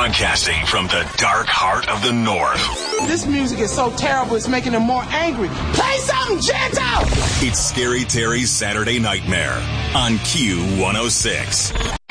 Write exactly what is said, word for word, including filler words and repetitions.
Broadcasting from the dark heart of the North. This music is so terrible, it's making them more angry. Play something gentle! It's Scary Terry's Saturday Nightmare on Q one oh six.